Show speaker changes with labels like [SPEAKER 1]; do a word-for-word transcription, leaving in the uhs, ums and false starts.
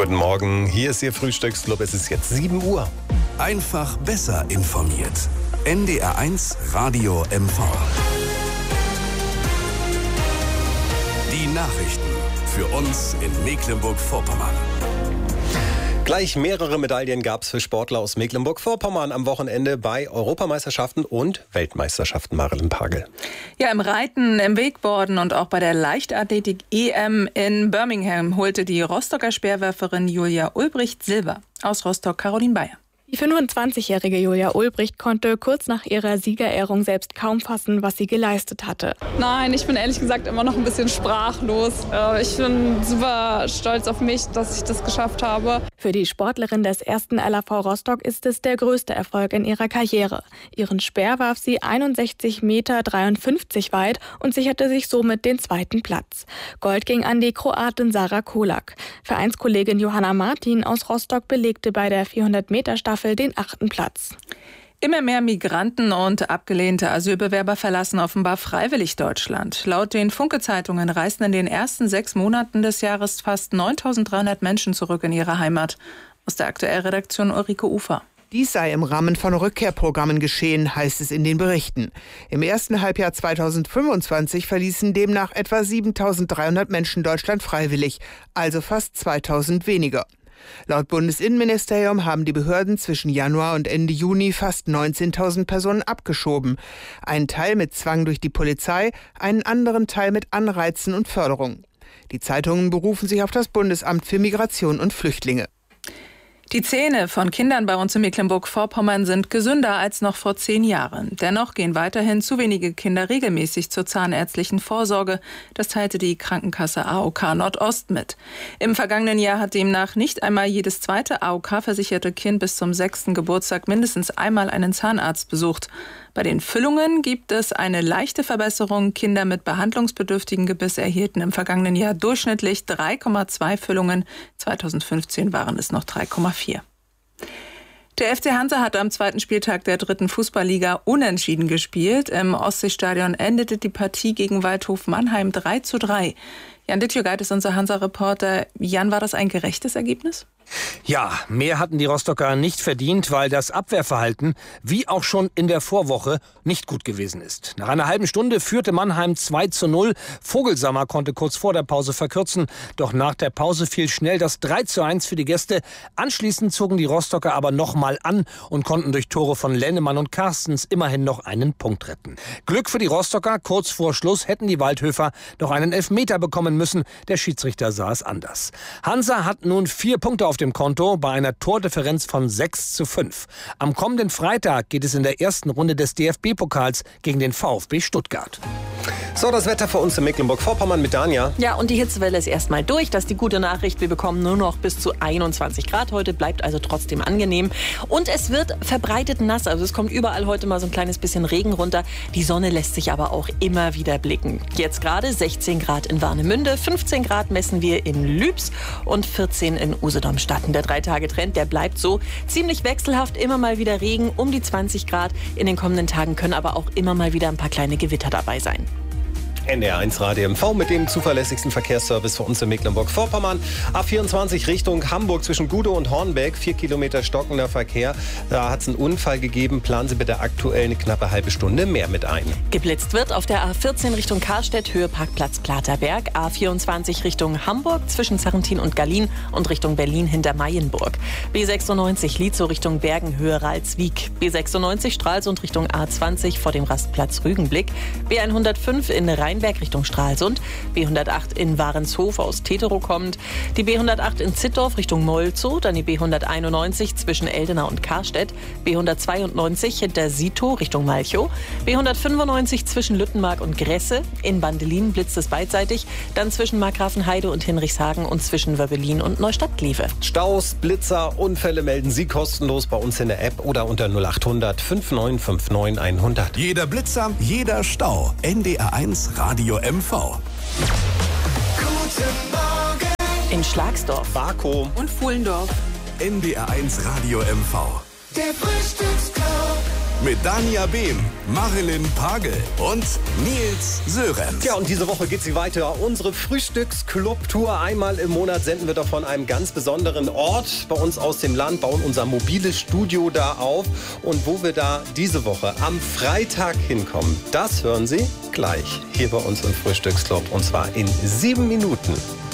[SPEAKER 1] Guten Morgen, hier ist Ihr Frühstücksclub. Es ist jetzt sieben Uhr.
[SPEAKER 2] Einfach besser informiert. N D R eins Radio M V. Die Nachrichten für uns in Mecklenburg-Vorpommern.
[SPEAKER 1] Gleich mehrere Medaillen gab es für Sportler aus Mecklenburg-Vorpommern am Wochenende bei Europameisterschaften und Weltmeisterschaften. Marilyn Pagel.
[SPEAKER 3] Ja, im Reiten, im Wakeboarden und auch bei der Leichtathletik-E M in Birmingham holte die Rostocker Speerwerferin Julia Ulbricht Silber. Aus Rostock Caroline Bayer.
[SPEAKER 4] Die fünfundzwanzigjährige Julia Ulbricht konnte kurz nach ihrer Siegerehrung selbst kaum fassen, was sie geleistet hatte.
[SPEAKER 5] Nein, ich bin ehrlich gesagt immer noch ein bisschen sprachlos. Ich bin super stolz auf mich, dass ich das geschafft habe.
[SPEAKER 4] Für die Sportlerin des ersten L A V Rostock ist es der größte Erfolg in ihrer Karriere. Ihren Speer warf sie einundsechzig Meter dreiundfünfzig weit und sicherte sich somit den zweiten Platz. Gold ging an die Kroatin Sara Kolak. Vereinskollegin Johanna Martin aus Rostock belegte bei der vierhundert Meter Staffel den achten Platz.
[SPEAKER 3] Immer mehr Migranten und abgelehnte Asylbewerber verlassen offenbar freiwillig Deutschland. Laut den Funke-Zeitungen reisten in den ersten sechs Monaten des Jahres fast neuntausenddreihundert Menschen zurück in ihre Heimat. Aus der Aktuellredaktion Ulrike Ufer.
[SPEAKER 6] Dies sei im Rahmen von Rückkehrprogrammen geschehen, heißt es in den Berichten. Im ersten Halbjahr zweitausendfünfundzwanzig verließen demnach etwa siebentausenddreihundert Menschen Deutschland freiwillig, also fast zweitausend weniger. Laut Bundesinnenministerium haben die Behörden zwischen Januar und Ende Juni fast neunzehntausend Personen abgeschoben. Einen Teil mit Zwang durch die Polizei, einen anderen Teil mit Anreizen und Förderung. Die Zeitungen berufen sich auf das Bundesamt für Migration und Flüchtlinge.
[SPEAKER 3] Die Zähne von Kindern bei uns in Mecklenburg-Vorpommern sind gesünder als noch vor zehn Jahren. Dennoch gehen weiterhin zu wenige Kinder regelmäßig zur zahnärztlichen Vorsorge. Das teilte die Krankenkasse A O K Nordost mit. Im vergangenen Jahr hat demnach nicht einmal jedes zweite A O K-versicherte Kind bis zum sechsten Geburtstag mindestens einmal einen Zahnarzt besucht. Bei den Füllungen gibt es eine leichte Verbesserung. Kinder mit behandlungsbedürftigen Gebiss erhielten im vergangenen Jahr durchschnittlich drei Komma zwei Füllungen. zweitausendfünfzehn waren es noch drei Komma vier. Der F C Hansa hat am zweiten Spieltag der dritten Fußballliga unentschieden gespielt. Im Ostseestadion endete die Partie gegen Waldhof Mannheim drei zu drei. Jan Dittjögeit ist unser Hansa-Reporter. Jan, war das ein gerechtes Ergebnis?
[SPEAKER 7] Ja, mehr hatten die Rostocker nicht verdient, weil das Abwehrverhalten, wie auch schon in der Vorwoche, nicht gut gewesen ist. Nach einer halben Stunde führte Mannheim zwei zu null. Vogelsammer konnte kurz vor der Pause verkürzen, doch nach der Pause fiel schnell das drei zu eins für die Gäste. Anschließend zogen die Rostocker aber nochmal an und konnten durch Tore von Lennemann und Carstens immerhin noch einen Punkt retten. Glück für die Rostocker, kurz vor Schluss hätten die Waldhöfer noch einen Elfmeter bekommen müssen. Der Schiedsrichter sah es anders. Hansa hat nun vier Punkte auf dem Konto bei einer Tordifferenz von sechs zu fünf. Am kommenden Freitag geht es in der ersten Runde des D F B-Pokals gegen den VfB Stuttgart.
[SPEAKER 1] So, das Wetter für uns in Mecklenburg-Vorpommern mit Danja.
[SPEAKER 8] Ja, und die Hitzewelle ist erstmal durch. Das ist die gute Nachricht. Wir bekommen nur noch bis zu einundzwanzig Grad heute. Bleibt also trotzdem angenehm. Und es wird verbreitet nass. Also es kommt überall heute mal so ein kleines bisschen Regen runter. Die Sonne lässt sich aber auch immer wieder blicken. Jetzt gerade sechzehn Grad in Warnemünde, fünfzehn Grad messen wir in Lübs und vierzehn in Usedom-Stadt. Der Drei-Tage-Trend, der bleibt so. Ziemlich wechselhaft, immer mal wieder Regen, um die zwanzig Grad. In den kommenden Tagen können aber auch immer mal wieder ein paar kleine Gewitter dabei sein.
[SPEAKER 1] N D R eins Radio M V mit dem zuverlässigsten Verkehrsservice für uns in Mecklenburg-Vorpommern. A vierundzwanzig Richtung Hamburg zwischen Gudow und Hornbeck. Vier Kilometer stockender Verkehr. Da hat es einen Unfall gegeben. Planen Sie bitte aktuell eine knappe halbe Stunde mehr mit ein.
[SPEAKER 8] Geblitzt wird auf der A vierzehn Richtung Karstedt, Höhe Parkplatz Platerberg. A vierundzwanzig Richtung Hamburg zwischen Sarrentin und Gallien und Richtung Berlin hinter Mayenburg. B sechsundneunzig Lietzow Richtung Bergen, Höhe Ralswiek. B sechsundneunzig Stralsund Richtung A zwanzig vor dem Rastplatz Rügenblick. B hundertfünf in Rheinberg Richtung Stralsund, B hundertacht in Warenshof aus Teterow kommend, die B hundertacht in Zittdorf Richtung Molzow, dann die B hunderteinundneunzig zwischen Eldena und Karstedt, B hundertzweiundneunzig hinter Sito Richtung Malchow, B hundertfünfundneunzig zwischen Lüttenmark und Gresse, in Bandelin blitzt es beidseitig, dann zwischen Markgrafenheide und Hinrichshagen und zwischen Wöbbelin und Neustadt-Glewe.
[SPEAKER 1] Staus, Blitzer, Unfälle melden Sie kostenlos bei uns in der App oder unter null achthundert fünfundneunzig neunundfünfzig hundert.
[SPEAKER 2] Jeder Blitzer, jeder Stau. N D R eins Radio M V.
[SPEAKER 9] Guten Morgen.
[SPEAKER 8] In Schlagsdorf,
[SPEAKER 1] Barkow
[SPEAKER 3] und Fuhlendorf.
[SPEAKER 2] N D R eins Radio M V.
[SPEAKER 9] Der Frühstücksclub.
[SPEAKER 2] Mit Dania Behm, Marilyn Pagel und Nils Sörenz.
[SPEAKER 1] Ja, und diese Woche geht sie weiter. Unsere Frühstücksclub-Tour. Einmal im Monat senden wir doch von einem ganz besonderen Ort bei uns aus dem Land, bauen unser mobiles Studio da auf. Und wo wir da diese Woche am Freitag hinkommen, das hören Sie gleich hier bei uns im Frühstücksclub. Und zwar in sieben Minuten.